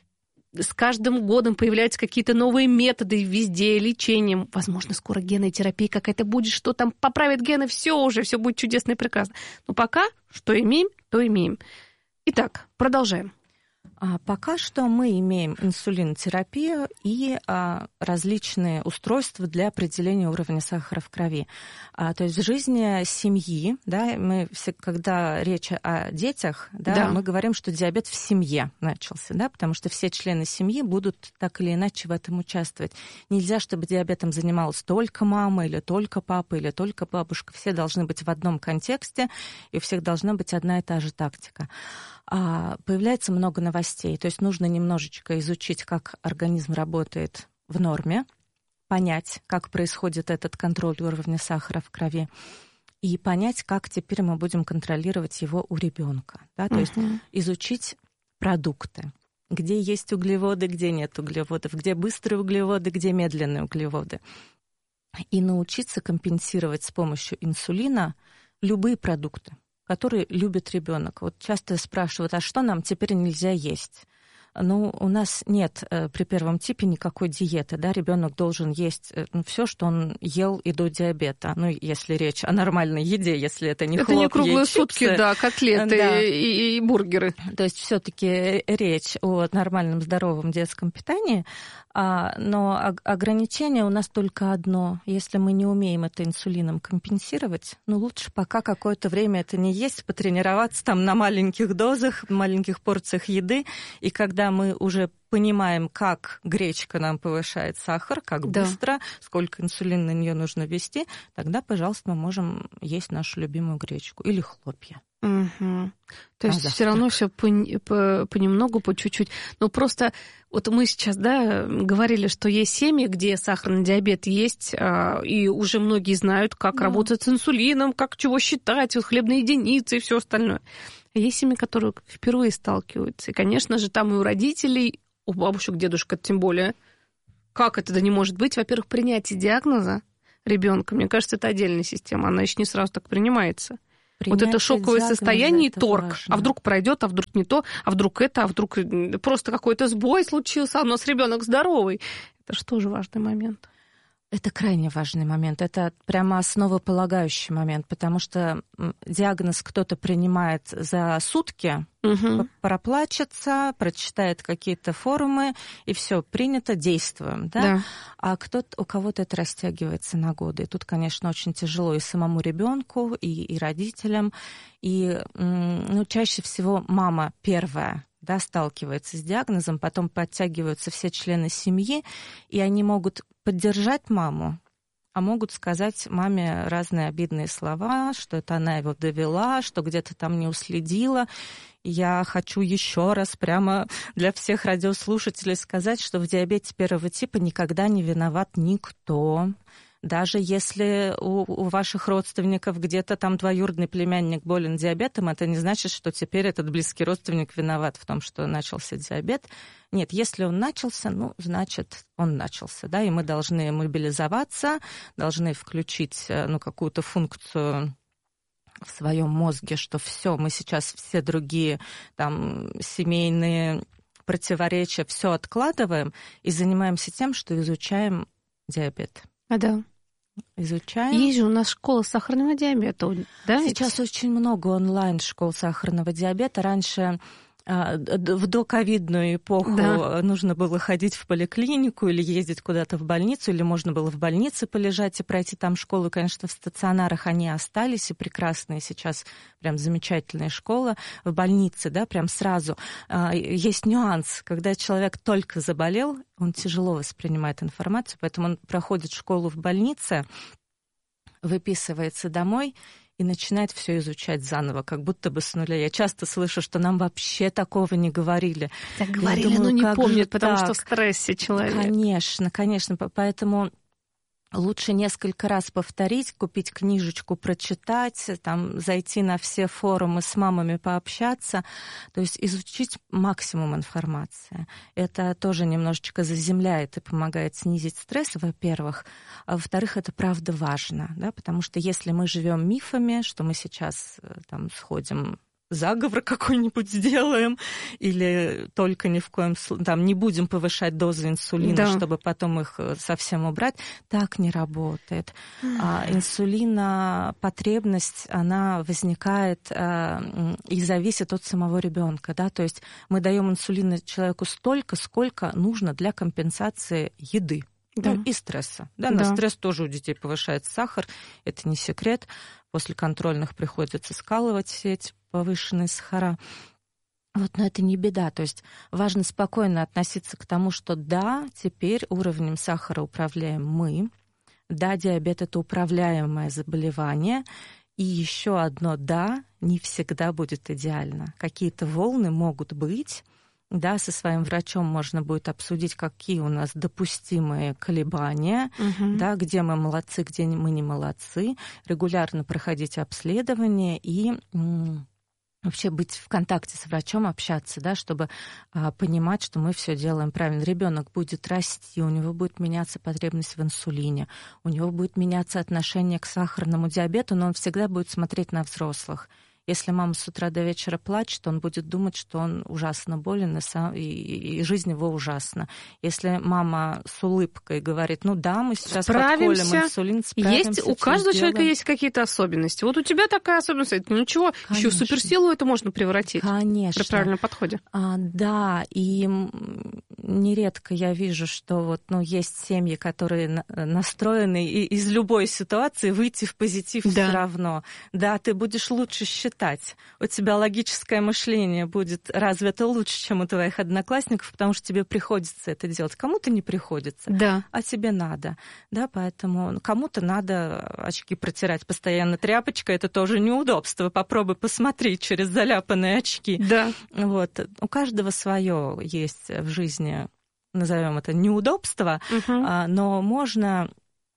с каждым годом появляются какие-то новые методы везде, лечением. Возможно, скоро генная терапия какая-то будет, что там поправит гены, все уже, все будет чудесно и прекрасно. Но пока что имеем, то имеем. Итак, продолжаем. А пока что мы имеем инсулинотерапию и а, различные устройства для определения уровня сахара в крови. А, то есть в жизни семьи, да, мы все, когда речь о детях, да, да. мы говорим, что диабет в семье начался, да, потому что все члены семьи будут так или иначе в этом участвовать. Нельзя, чтобы диабетом занималась только мама или только папа или только бабушка. Все должны быть в одном контексте, и у всех должна быть одна и та же тактика. А, появляется много новостей, то есть нужно немножечко изучить, как организм работает в норме, понять, как происходит этот контроль уровня сахара в крови, и понять, как теперь мы будем контролировать его у ребенка. Да? То uh-huh. есть изучить продукты, где есть углеводы, где нет углеводов, где быстрые углеводы, где медленные углеводы. И научиться компенсировать с помощью инсулина любые продукты, которые любит ребенок. Вот часто спрашивают, а что нам теперь нельзя есть? Ну, у нас нет э, при первом типе никакой диеты, да, ребенок должен есть э, ну, все, что он ел и до диабета. Ну, если речь о нормальной еде, если это не это хлопья, не круглые и сутки, чипсы, да, котлеты да. И, и бургеры. То есть все-таки речь о нормальном здоровом детском питании, а, но ограничение у нас только одно. Если мы не умеем это инсулином компенсировать, ну, лучше пока какое-то время это не есть, потренироваться там на маленьких дозах, маленьких порциях еды, и когда мы уже понимаем, как гречка нам повышает сахар, как Да. быстро, сколько инсулина на нее нужно ввести, тогда, пожалуйста, мы можем есть нашу любимую гречку или хлопья. Угу. То есть А, все равно все по, по, понемногу, по чуть-чуть. Но просто вот мы сейчас, да, говорили, что есть семьи, где сахарный диабет есть, и уже многие знают, как Да. работать с инсулином, как чего считать, вот хлебные единицы и все остальное. А есть семьи, которые впервые сталкиваются. И, конечно же, там и у родителей, у бабушек, дедушек тем более, как это да не может быть? Во-первых, принятие диагноза ребенка, мне кажется, это отдельная система, она еще не сразу так принимается. Принятие вот это шоковое диагноза, состояние и это торг. важно. А вдруг пройдет, а вдруг не то, а вдруг это, а вдруг просто какой-то сбой случился, а у нас ребенок здоровый. Это же тоже важный момент. Это крайне важный момент, это прямо основополагающий момент, потому что диагноз кто-то принимает за сутки, угу. проплачется, прочитает какие-то форумы, и все принято, действуем. Да? Да. А кто-то, у кого-то это растягивается на годы. И тут, конечно, очень тяжело и самому ребенку, и, и родителям. И ну, чаще всего мама первая, да, сталкивается с диагнозом, потом подтягиваются все члены семьи, и они могут поддержать маму, а могут сказать маме разные обидные слова, что это она его довела, что где-то там не уследила. Я хочу еще раз прямо для всех радиослушателей сказать, что в диабете первого типа никогда не виноват никто. Даже если у, у ваших родственников где-то там двоюродный племянник болен диабетом, это не значит, что теперь этот близкий родственник виноват в том, что начался диабет. Нет, если он начался, ну, значит, он начался, да, и мы должны мобилизоваться, должны включить, ну, какую-то функцию в своем мозге, что все, мы сейчас все другие там семейные противоречия, все откладываем и занимаемся тем, что изучаем диабет. А, да. Изучаем. Есть же у нас школа сахарного диабета, да? Сейчас очень много онлайн школ сахарного диабета. Раньше в доковидную эпоху да. нужно было ходить в поликлинику или ездить куда-то в больницу, или можно было в больнице полежать и пройти там школу. Конечно, в стационарах они остались, и прекрасные сейчас прям замечательная школа. В больнице, да, прям сразу. Есть нюанс, когда человек только заболел, он тяжело воспринимает информацию, поэтому он проходит школу в больнице, выписывается домой и начинает все изучать заново, как будто бы с нуля. Я часто слышу, что нам вообще такого не говорили. Так говорили, но не помнят, потому что в стрессе человек. Конечно, конечно. Поэтому лучше несколько раз повторить, купить книжечку, прочитать, там, зайти на все форумы с мамами пообщаться, то есть изучить максимум информации. Это тоже немножечко заземляет и помогает снизить стресс, во-первых. А во-вторых, это правда важно, да, потому что если мы живем мифами, что мы сейчас там сходим, заговор какой-нибудь сделаем, или только ни в коем случае, там, не будем повышать дозы инсулина, да. чтобы потом их совсем убрать, так не работает. А, инсулинопотребность, она возникает а, и зависит от самого ребенка, да, то есть мы даем инсулина человеку столько, сколько нужно для компенсации еды. Да. Ну, и стресса. Да, да. На стресс тоже у детей повышается сахар, это не секрет. После контрольных приходится скалывать все эти повышенные сахара. Вот, но это не беда. То есть важно спокойно относиться к тому, что да, теперь уровнем сахара управляем мы. Да, диабет – это управляемое заболевание. И еще одно «да» не всегда будет идеально. Какие-то волны могут быть. Да, со своим врачом можно будет обсудить, какие у нас допустимые колебания, угу. да, где мы молодцы, где мы не молодцы, регулярно проходить обследование и м- вообще быть в контакте с врачом, общаться, да, чтобы а, понимать, что мы все делаем правильно. Ребенок будет расти, у него будет меняться потребность в инсулине, у него будет меняться отношение к сахарному диабету, но он всегда будет смотреть на взрослых. Если мама с утра до вечера плачет, он будет думать, что он ужасно болен, и, и, и жизнь его ужасна. Если мама с улыбкой говорит, ну да, мы сейчас справимся. Подколем инсулин, справимся. Есть, у каждого сделаем. Человека есть какие-то особенности. Вот у тебя такая особенность, это ничего, еще суперсилу это можно превратить. Конечно. При правильном подходе. А, да, и нередко я вижу, что вот, ну, есть семьи, которые настроены и из любой ситуации выйти в позитив да. все равно. Да, ты будешь лучше считать, у тебя логическое мышление будет развито лучше, чем у твоих одноклассников, потому что тебе приходится это делать. Кому-то не приходится, да. а тебе надо. Да, поэтому кому-то надо очки протирать постоянно тряпочкой, это тоже неудобство. Попробуй посмотри через заляпанные очки. Да. Вот. У каждого свое есть в жизни, назовем это неудобство, угу. но можно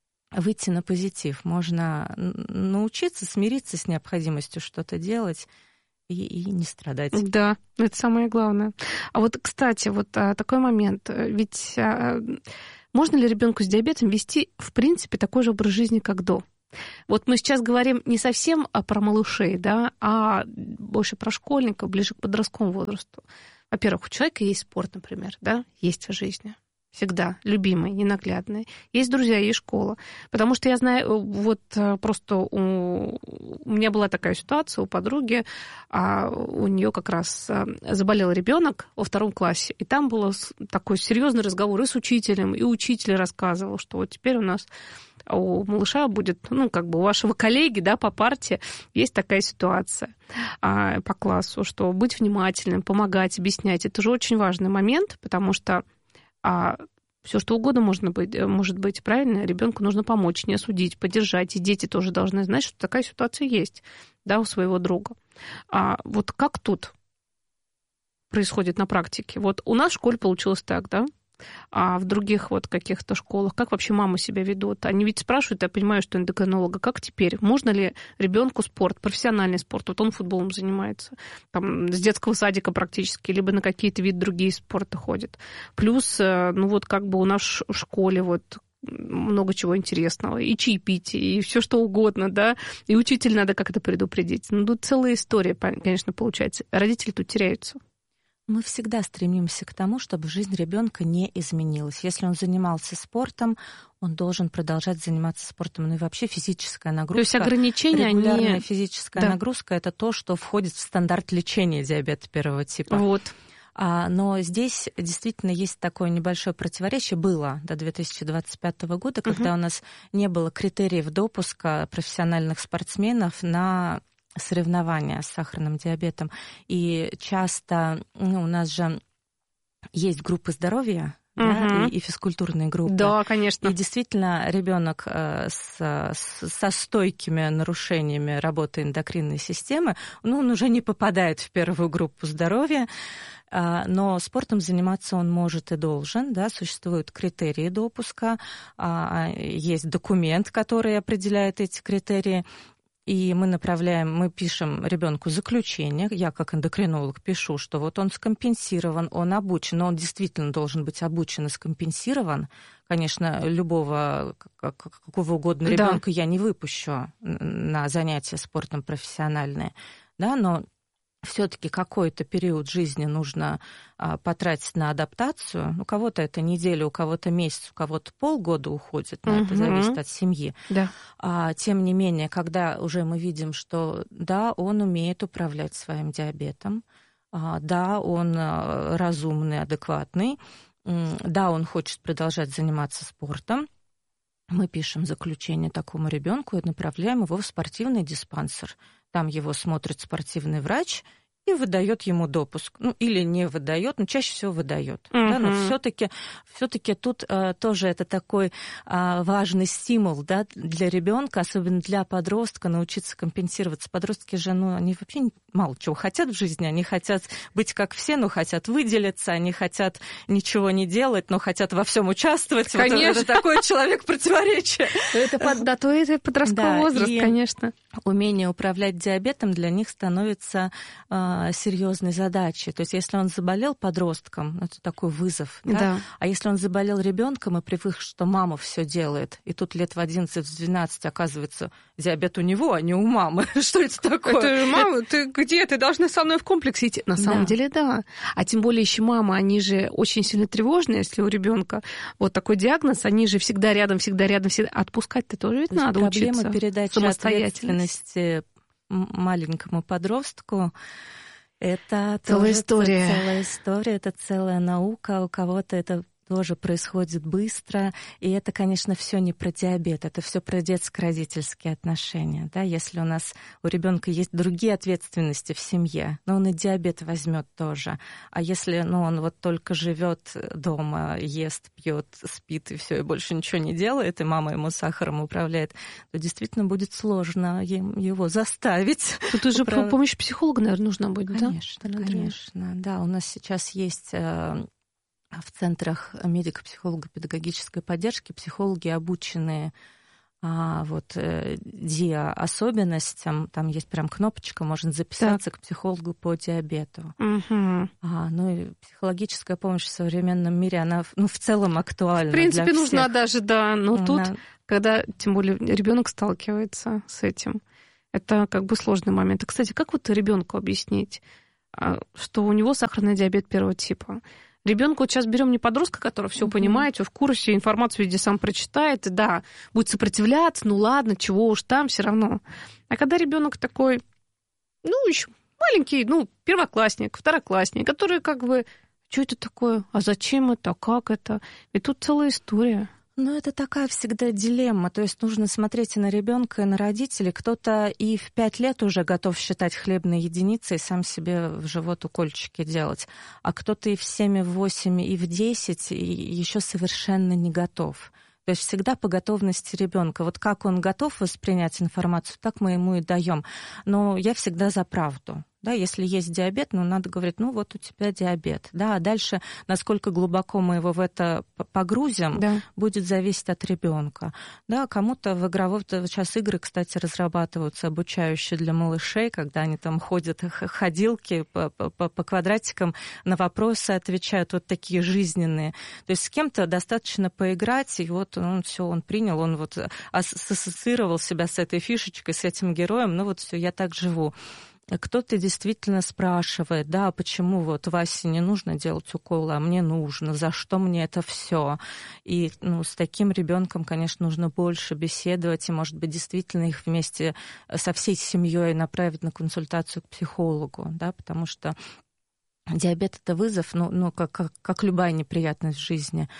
выйти на позитив, можно научиться смириться с необходимостью что-то делать и, и не страдать. Да, это самое главное. А вот, кстати, вот такой момент. Ведь можно ли ребенку с диабетом вести, в принципе, такой же образ жизни, как до? Вот мы сейчас говорим не совсем про малышей, да, а больше про школьников, ближе к подростковому возрасту. Во-первых, у человека есть спорт, например, да, есть в жизни. Всегда любимый, ненаглядный. Есть друзья, есть школа. Потому что я знаю, вот просто у, у меня была такая ситуация у подруги, а у нее как раз заболел ребенок во втором классе, и там был такой серьезный разговор и с учителем, и учитель рассказывал, что вот теперь у нас у малыша будет, ну, как бы у вашего коллеги, да, по парте есть такая ситуация а, по классу, что быть внимательным, помогать, объяснять. Это же очень важный момент, потому что а, все что угодно можно быть, может быть, правильно, ребенку нужно помочь, не осудить, поддержать, и дети тоже должны знать, что такая ситуация есть, да, у своего друга. А вот как тут происходит на практике? Вот у нас в школе получилось так, да? А в других вот каких-то школах, как вообще мамы себя ведут? Они ведь спрашивают, я понимаю, что эндокринолога, как теперь? Можно ли ребенку спорт, профессиональный спорт? Вот он футболом занимается, там, с детского садика практически, либо на какие-то виды другие спорта ходит. Плюс, ну вот как бы у нас в школе вот много чего интересного, и чаепитие, и все что угодно, да, и учитель надо как-то предупредить. Ну, тут целая история, конечно, получается. Родители тут теряются. Мы всегда стремимся к тому, чтобы жизнь ребенка не изменилась. Если он занимался спортом, он должен продолжать заниматься спортом. Ну и вообще физическая нагрузка. То есть ограничения, регулярная они... физическая да. нагрузка – это то, что входит в стандарт лечения диабета первого типа. Вот. А, но здесь действительно есть такое небольшое противоречие. Было до две тысячи двадцать пятого года, когда угу. у нас не было критериев допуска профессиональных спортсменов на соревнования с сахарным диабетом. И часто ну, у нас же есть группы здоровья, угу. да, и, и физкультурные группы. Да, конечно. И действительно ребенок с, с, со стойкими нарушениями работы эндокринной системы, ну, он уже не попадает в первую группу здоровья, но спортом заниматься он может и должен, да, существуют критерии допуска, есть документ, который определяет эти критерии. И мы направляем, мы пишем ребенку заключение, я как эндокринолог пишу, что вот он скомпенсирован, он обучен, но он действительно должен быть обучен и скомпенсирован. Конечно, любого, какого угодно ребенка да. я не выпущу на занятия спортом профессиональные, да, но все-таки какой-то период жизни нужно а, потратить на адаптацию. У кого-то это неделя, у кого-то месяц, у кого-то полгода уходит, но mm-hmm. это зависит от семьи. Да. А, тем не менее, когда уже мы видим, что да, он умеет управлять своим диабетом, а, да, он а, разумный, адекватный, да, он хочет продолжать заниматься спортом, мы пишем заключение такому ребенку и направляем его в спортивный диспансер. Там его смотрит спортивный врач и выдает ему допуск. Ну, или не выдает, но чаще всего выдает. Uh-huh. Да, но все-таки все-таки тут а, тоже это такой а, важный стимул, да, для ребенка, особенно для подростка, научиться компенсироваться. Подростки же, ну, они вообще мало чего хотят в жизни. Они хотят быть как все, но хотят выделиться, они хотят ничего не делать, но хотят во всем участвовать. Конечно. Вот это такой человек противоречия. Да, то это подростковый возраст, конечно. Умение управлять диабетом для них становится э, серьезной задачей. То есть, если он заболел подростком, это такой вызов. Да? Да. А если он заболел ребенком и привык, что мама все делает, и тут лет в одиннадцать-двенадцать оказывается диабет у него, а не у мамы. Что это такое? Это мама, ты где? Ты должна со мной в комплексе идти. На самом да. деле, да. А тем более еще мама, они же очень сильно тревожные, если у ребенка вот такой диагноз, они же всегда рядом, всегда рядом, всегда. Отпускать-то тоже ведь надо учиться. Проблема передачи ответственности маленькому подростку Это целая история. Целая история, это целая наука. У кого-то это тоже происходит быстро. И это, конечно, все не про диабет, это все про детско-родительские отношения. Да? Если у нас у ребенка есть другие ответственности в семье, но он и диабет возьмет тоже. А если ну, он вот только живет дома, ест, пьет, спит и все, и больше ничего не делает, и мама ему сахаром управляет, то действительно будет сложно его заставить. Тут уже Управ... помощь психолога, наверное, нужна будет, конечно, да? Конечно, да. У нас сейчас есть в центрах медико-психолого-педагогической поддержки психологи, обученные а, вот, диа-особенностям. Там есть прям кнопочка, можно записаться так. к психологу по диабету. Угу. А, ну и психологическая помощь в современном мире, она ну, в целом актуальна. В принципе, для нужна всех. даже, да. Но Она... тут, когда, тем более, ребенок сталкивается с этим, это как бы сложный момент. И, кстати, как вот ребенку объяснить, что у него сахарный диабет первого типа? Ребенку вот сейчас берем не подростка, который все uh-huh. понимает, все в курсе, информацию везде сам прочитает, и да, будет сопротивляться, ну ладно, чего уж там, все равно. А когда ребенок такой, ну, еще маленький, ну, первоклассник, второклассник, который как бы, что это такое, а зачем это, а как это? И тут целая история. Ну, это такая всегда дилемма. То есть нужно смотреть и на ребенка, и на родителей. Кто-то и в пять лет уже готов считать хлебные единицы и сам себе в живот укольчики делать. А кто-то и в семь, и в восемь, и в десять, и еще совершенно не готов. То есть всегда по готовности ребенка. Вот как он готов воспринять информацию, так мы ему и даем. Но я всегда за правду. Да, если есть диабет, ну, надо говорить, ну, вот у тебя диабет. Да, а дальше, насколько глубоко мы его в это погрузим, да. будет зависеть от ребенка. Да, кому-то в игровом... Сейчас игры, кстати, разрабатываются, обучающие для малышей, когда они там ходят, ходилки по, по, по квадратикам, на вопросы отвечают, вот такие жизненные. То есть с кем-то достаточно поиграть, и вот он все, он принял, он вот ассоциировал себя с этой фишечкой, с этим героем, ну, вот все, я так живу. Кто-то действительно спрашивает, да, почему вот Васе не нужно делать уколы, а мне нужно, за что мне это все? И ну, с таким ребенком, конечно, нужно больше беседовать, и, может быть, действительно их вместе со всей семьей направить на консультацию к психологу, да, потому что диабет – это вызов, ну, ну как, как, как любая неприятность в жизни.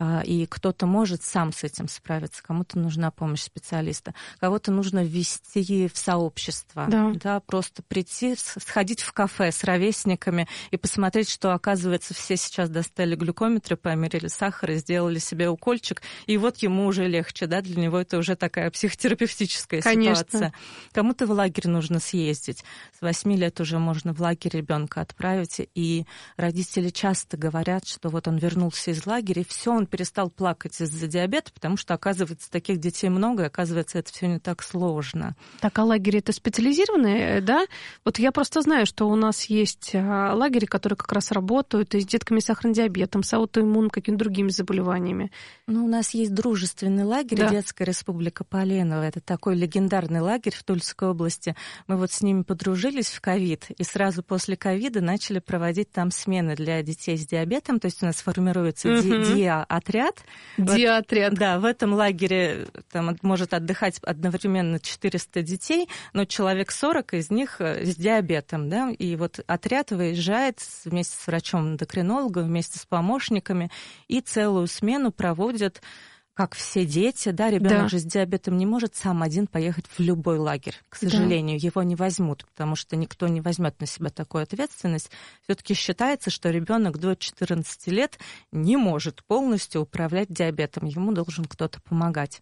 И кто-то может сам с этим справиться, кому-то нужна помощь специалиста, кого-то нужно ввести в сообщество, да. Да, просто прийти, сходить в кафе с ровесниками и посмотреть, что, оказывается, все сейчас достали глюкометры, померили сахар и сделали себе укольчик, и вот ему уже легче, да, для него это уже такая психотерапевтическая Конечно. Ситуация. Кому-то в лагерь нужно съездить. С восьми лет уже можно в лагерь ребенка отправить, и родители часто говорят, что вот он вернулся из лагеря, и все, он перестал плакать из-за диабета, потому что, оказывается, таких детей много, и, оказывается, это все не так сложно. Так, а лагерь это специализированные, да? Вот я просто знаю, что у нас есть лагеря, которые как раз работают и с детками с сахарным диабетом, с аутоиммунными, какими-то другими заболеваниями. Ну, у нас есть дружественный лагерь, да. Детская республика Поленово. Это такой легендарный лагерь в Тульской области. Мы вот с ними подружились в ковид, и сразу после ковида начали проводить там смены для детей с диабетом, то есть у нас формируется uh-huh. ди- диа-отряд. Диа-отряд. Вот, да, в этом лагере там может отдыхать одновременно четыреста детей, но человек сорок из них с диабетом, да, и вот отряд выезжает вместе с врачом-эндокринологом, вместе с помощниками, и целую смену проводят, как все дети, да, ребенок да. же с диабетом не может сам один поехать в любой лагерь. К сожалению, да. его не возьмут, потому что никто не возьмет на себя такую ответственность. Все-таки считается, что ребенок до четырнадцати лет не может полностью управлять диабетом. Ему должен кто-то помогать.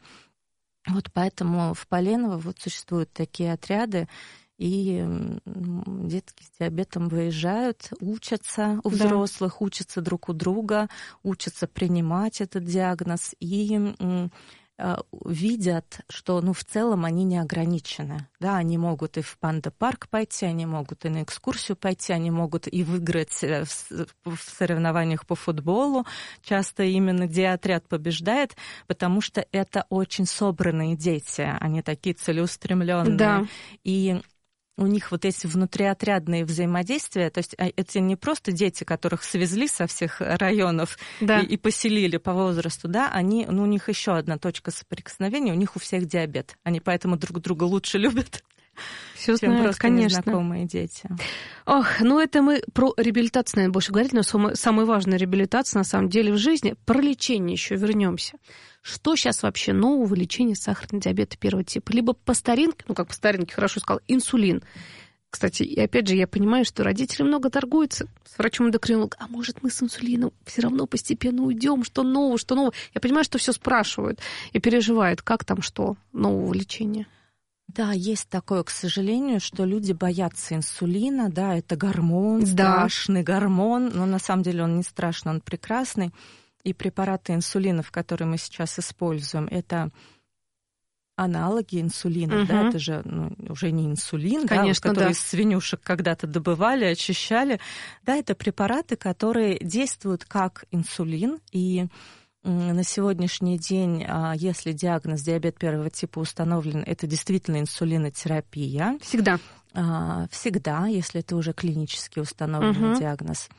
Вот поэтому в Поленово вот существуют такие отряды, и детки с диабетом выезжают, учатся у взрослых, да. учатся друг у друга, учатся принимать этот диагноз и видят, что ну, в целом они не ограничены. Да, они могут и в панда-парк пойти, они могут и на экскурсию пойти, они могут и выиграть в, в соревнованиях по футболу. Часто именно диа-отряд побеждает, потому что это очень собранные дети, они такие целеустремленные. Да. И у них вот эти внутриотрядные взаимодействия, то есть это не просто дети, которых свезли со всех районов да. и, и поселили по возрасту, да, они, ну, у них еще одна точка соприкосновения, у них у всех диабет, они поэтому друг друга лучше любят. Все чем знают, просто конечно. незнакомые дети. Ох, ну это мы про реабилитацию, наверное, больше говорить, но самая, самая важная реабилитация, на самом деле, в жизни. Про лечение еще вернемся. Что сейчас вообще нового в лечении сахарного диабета первого типа? Либо по старинке, ну как по старинке, хорошо сказал, инсулин. Кстати, и опять же, я понимаю, что родители много торгуются с врачом-эндокринологом. А может, мы с инсулином все равно постепенно уйдем? Что нового, что нового? Я понимаю, что все спрашивают и переживают, как там что нового лечения. Да, есть такое, к сожалению, что люди боятся инсулина, да, это гормон, да. страшный гормон, но на самом деле он не страшный, он прекрасный. И препараты инсулинов, которые мы сейчас используем, это аналоги инсулина, угу. да, это же ну, уже не инсулин, конечно, да, который да. из свинюшек когда-то добывали, очищали. Да, это препараты, которые действуют как инсулин, и на сегодняшний день, если диагноз диабет первого типа установлен, это действительно инсулинотерапия. Всегда. Всегда, если это уже клинически установленный угу. диагноз.